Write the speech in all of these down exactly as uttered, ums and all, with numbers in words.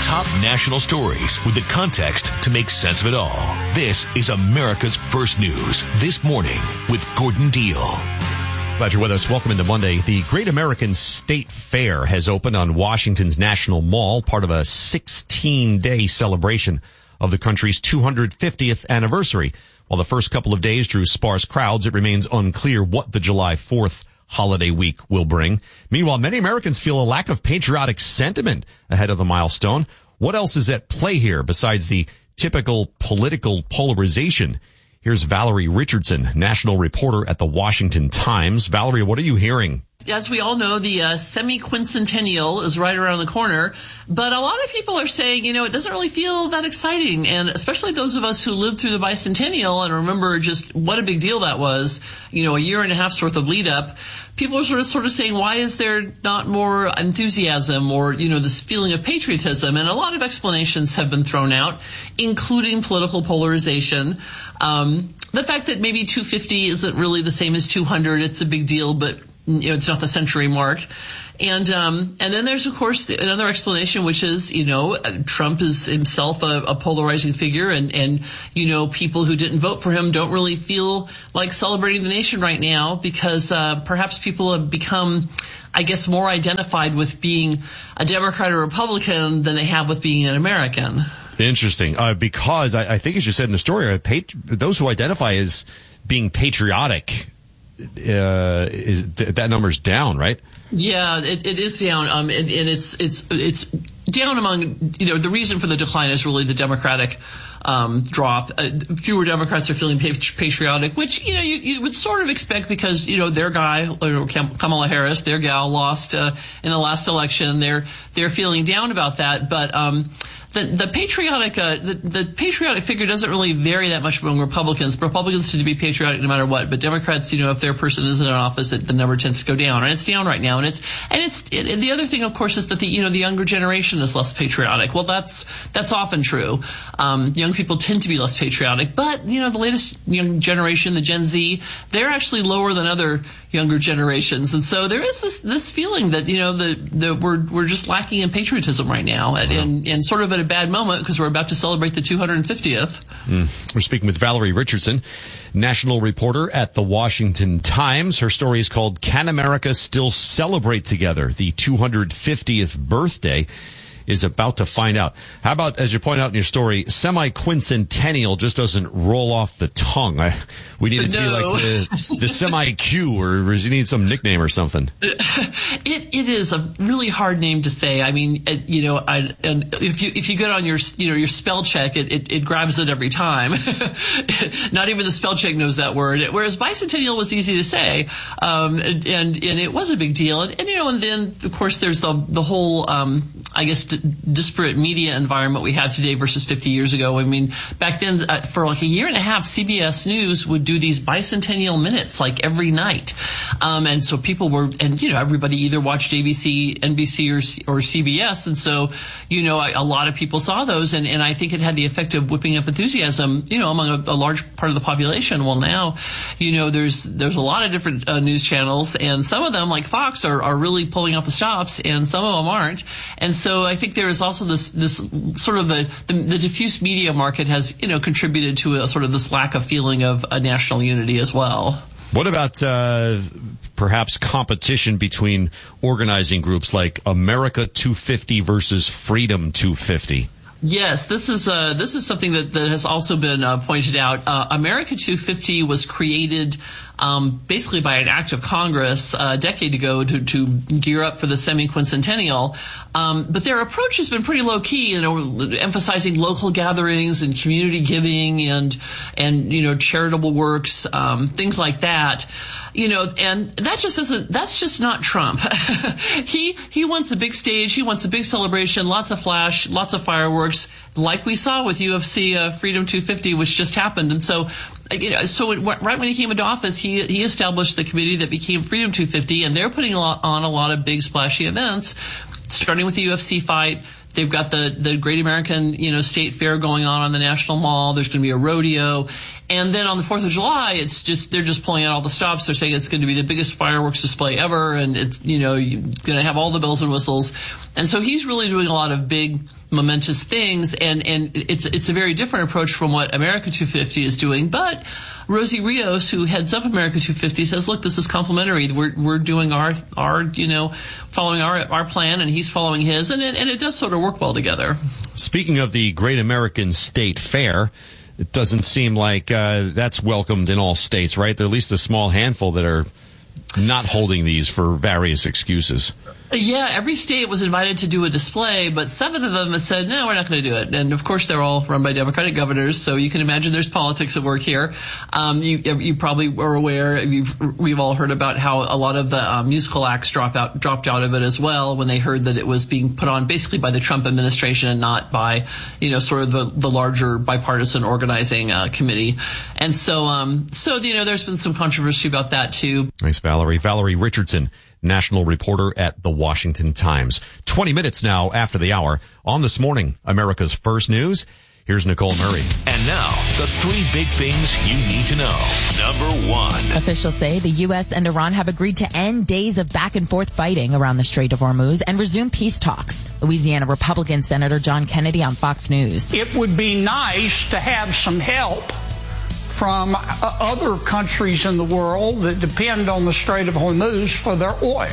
top national stories with the context to make sense of it all. This is America's First News This Morning with Gordon Deal. Glad you're with us. Welcome into Monday. The Great American State Fair has opened on Washington's National Mall, part of a sixteen-day celebration of the country's two hundred fiftieth anniversary. While the first couple of days drew sparse crowds, it remains unclear what the July fourth holiday week will bring. Meanwhile, many Americans feel a lack of patriotic sentiment ahead of the milestone. What else is at play here besides the typical political polarization? Here's Valerie Richardson, national reporter at the Washington Times. Valerie, what are you hearing? As we all know, the uh, semi-quincentennial is right around the corner, but a lot of people are saying, you know, it doesn't really feel that exciting, and especially those of us who lived through the bicentennial and remember just what a big deal that was, you know, a year and a half's worth of lead up. People are sort of sort of saying, why is there not more enthusiasm or, you know, this feeling of patriotism? And a lot of explanations have been thrown out, including political polarization. Um, the fact that maybe two fifty isn't really the same as two hundred, it's a big deal, but you know, it's not the century mark. And, um, and then there's, of course, another explanation, which is, you know, Trump is himself a, a polarizing figure, and, and, you know, people who didn't vote for him don't really feel like celebrating the nation right now because, uh, perhaps people have become, I guess, more identified with being a Democrat or Republican than they have with being an American. Interesting. Uh, because I, I think, as you said in the story, uh, pat- those who identify as being patriotic, Uh, is th- that number's down, right? Yeah, it, it is down, um, and, and it's it's it's down among, you know, the reason for the decline is really the Democratic um, drop. Uh, fewer Democrats are feeling patriotic, which, you know, you, you would sort of expect because, you know, their guy, Kamala Harris, their gal lost uh, in the last election. They're they're feeling down about that, but um, the the patriotic uh, the, the patriotic figure doesn't really vary that much among Republicans. Republicans tend to be patriotic no matter what, but Democrats, you know, if their person isn't in office, it, the number tends to go down, and it's down right now. And it's and it's and the other thing, of course, is that the you know the younger generation is less patriotic. Well, that's that's often true. Um, young people tend to be less patriotic, but you know the latest young generation, the Gen Z, they're actually lower than other younger generations, and so there is this this feeling that you know the the we're we're just lacking in patriotism right now, and and, and sort of at a bad moment because we're about to celebrate the two hundred fiftieth. Mm. We're speaking with Valerie Richardson, national reporter at the Washington Times. Her story is called "Can America Still Celebrate Together?" The two hundred fiftieth birthday is about to find out. How about, as you point out in your story, semi-quincentennial just doesn't roll off the tongue. I, we need it to no. be like the, the semi-Q, or does it need some nickname or something? It it is a really hard name to say. I mean, it, you know, I, and if you if you get on your you know your spell check, it it, it grabs it every time. Not even the spell check knows that word. Whereas bicentennial was easy to say, um, and, and and it was a big deal. And, and you know, and then of course there's the the whole um, I guess. D- disparate media environment we have today versus fifty years ago. I mean, back then, uh, for like a year and a half, C B S News would do these bicentennial minutes like every night. Um, and so people were, and you know, everybody either watched A B C, N B C, or, or C B S. And so, you know, a, a lot of people saw those. And, and I think it had the effect of whipping up enthusiasm, you know, among a, a large part of the population. Well, now, you know, there's, there's a lot of different uh, news channels, and some of them, like Fox, are, are really pulling out the stops, and some of them aren't. And so I think there is also this this sort of the, the the diffuse media market has you know contributed to a sort of this lack of feeling of a national unity as well. What about uh, perhaps competition between organizing groups like America two fifty versus Freedom two fifty? Yes, this is uh, this is something that, that has also been uh, pointed out. Uh, America two fifty was created um, basically by an act of Congress uh, a decade ago to, to gear up for the semi-quincentennial. Um, but their approach has been pretty low key, you know, emphasizing local gatherings and community giving and and you know charitable works, um, things like that. You know, and that just isn't, that's just not Trump. he, he wants a big stage. He wants a big celebration, lots of flash, lots of fireworks, like we saw with U F C uh, Freedom two fifty, which just happened. And so, you know, so it, right when he came into office, he, he established the committee that became Freedom two fifty, and they're putting a lot, on a lot of big splashy events, starting with the U F C fight. They've got the, the Great American, you know, State Fair going on on the National Mall. There's going to be a rodeo. And then on the fourth of July, it's just, they're just pulling out all the stops. They're saying it's going to be the biggest fireworks display ever. And it's, you know, you're going to have all the bells and whistles. And so he's really doing a lot of big, momentous things, and, and it's it's a very different approach from what America two fifty is doing. But Rosie Rios, who heads up America two fifty, says, look, this is complementary. We're we're doing our our you know following our our plan, and he's following his, and it, and it does sort of work well together. Speaking of the Great American State Fair, it doesn't seem like uh, that's welcomed in all states, right? There are at least a small handful that are not holding these for various excuses. Yeah, every state was invited to do a display, but seven of them have said, no, we're not going to do it. And of course, they're all run by Democratic governors, so you can imagine there's politics at work here. Um, you, you probably were aware, you've, we've all heard about how a lot of the uh, musical acts dropped out, dropped out of it as well when they heard that it was being put on basically by the Trump administration and not by, you know, sort of the, the larger bipartisan organizing uh, committee. And so, um, so, you know, there's been some controversy about that too. Thanks, Valerie. Valerie Richardson, national reporter at the Washington Times. twenty minutes now after the hour on This Morning, America's First News. Here's Nicole Murray. And now, the three big things you need to know. Number one. Officials say the U S and Iran have agreed to end days of back and forth fighting around the Strait of Hormuz and resume peace talks. Louisiana Republican Senator John Kennedy on Fox News. It would be nice to have some help from other countries in the world that depend on the Strait of Hormuz for their oil.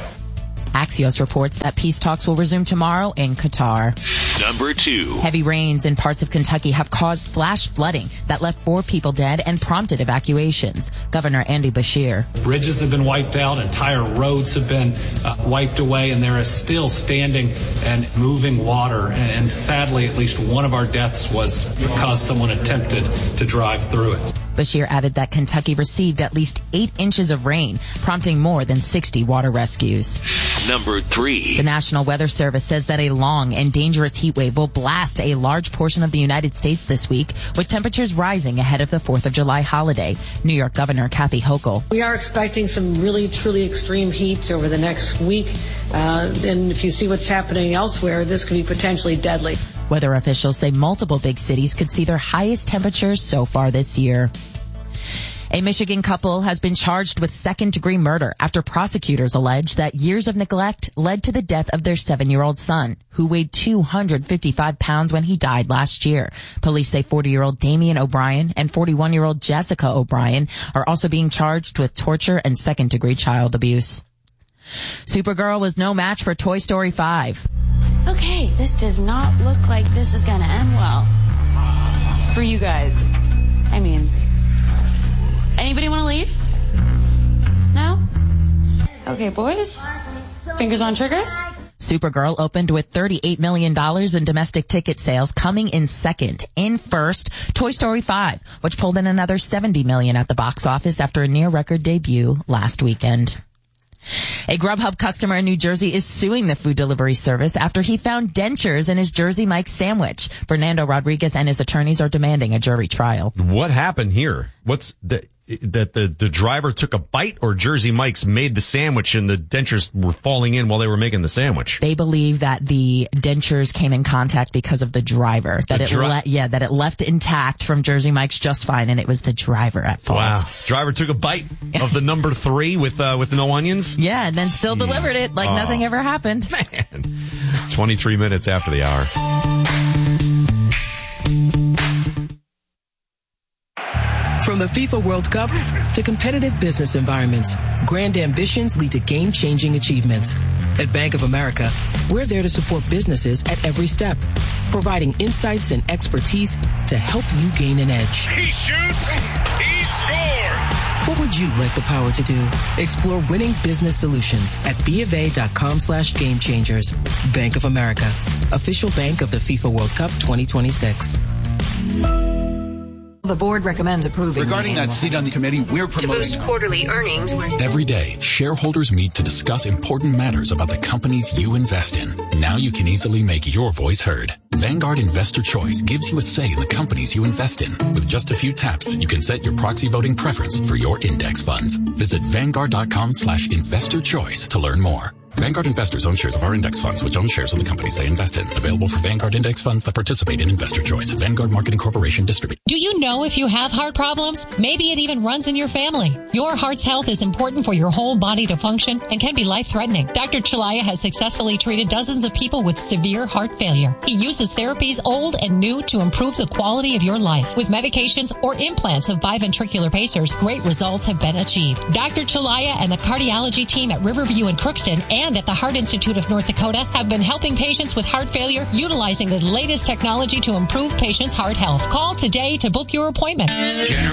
Axios reports that peace talks will resume tomorrow in Qatar. Number two. Heavy rains in parts of Kentucky have caused flash flooding that left four people dead and prompted evacuations. Governor Andy Beshear. Bridges have been wiped out, entire roads have been uh, wiped away, and there is still standing and moving water. And, and sadly, at least one of our deaths was because someone attempted to drive through it. Beshear added that Kentucky received at least eight inches of rain, prompting more than sixty water rescues. Number three. The National Weather Service says that a long and dangerous heat wave will blast a large portion of the United States this week, with temperatures rising ahead of the fourth of July holiday. New York Governor Kathy Hochul. We are expecting some really, truly extreme heat over the next week. Uh, and if you see what's happening elsewhere, this could be potentially deadly. Weather officials say multiple big cities could see their highest temperatures so far this year. A Michigan couple has been charged with second-degree murder after prosecutors allege that years of neglect led to the death of their seven-year-old son, who weighed two hundred fifty-five pounds when he died last year. Police say forty-year-old Damian O'Brien and forty-one-year-old Jessica O'Brien are also being charged with torture and second-degree child abuse. Supergirl was no match for Toy Story five. Okay, this does not look like this is going to end well for you guys. I mean, anybody want to leave? No? Okay, boys. Fingers on triggers. Supergirl opened with thirty-eight million dollars in domestic ticket sales, coming in second. In first, Toy Story five, which pulled in another seventy million dollars at the box office after a near-record debut last weekend. A Grubhub customer in New Jersey is suing the food delivery service after he found dentures in his Jersey Mike's sandwich. Fernando Rodriguez and his attorneys are demanding a jury trial. What happened here? What's the, that the, the driver took a bite, or Jersey Mike's made the sandwich and the dentures were falling in while they were making the sandwich? They believe that the dentures came in contact because of the driver. That The it dri- le- yeah, that it left intact from Jersey Mike's just fine, and it was the driver at fault. Wow. Driver took a bite of the number three with, uh, with no onions? Yeah, and then still delivered it like Oh. nothing ever happened. Man. twenty-three minutes after the hour. From the FIFA World Cup to competitive business environments, grand ambitions lead to game-changing achievements. At Bank of America, we're there to support businesses at every step, providing insights and expertise to help you gain an edge. He shoots, he scores! What would you like the power to do? Explore winning business solutions at bofa.com slash game changers. Bank of America, official bank of the FIFA World Cup twenty twenty-six. The board recommends approving. Regarding that seat on the committee, we're promoting to boost quarterly earnings. Every day, shareholders meet to discuss important matters about the companies you invest in. Now you can easily make your voice heard. Vanguard Investor Choice gives you a say in the companies you invest in. With just a few taps, you can set your proxy voting preference for your index funds. Visit Vanguard.com slash investor choice to learn more. Vanguard investors own shares of our index funds, which own shares of the companies they invest in. Available for Vanguard index funds that participate in Investor Choice. Vanguard Marketing Corporation distribute. Do you know if you have heart problems? Maybe it even runs in your family. Your heart's health is important for your whole body to function and can be life-threatening. Doctor Chalaya has successfully treated dozens of people with severe heart failure. He uses therapies old and new to improve the quality of your life. With medications or implants of biventricular pacers, great results have been achieved. Doctor Chalaya and the cardiology team at Riverview in Crookston and at the Heart Institute of North Dakota have been helping patients with heart failure utilizing the latest technology to improve patients' heart health. Call today to book your appointment.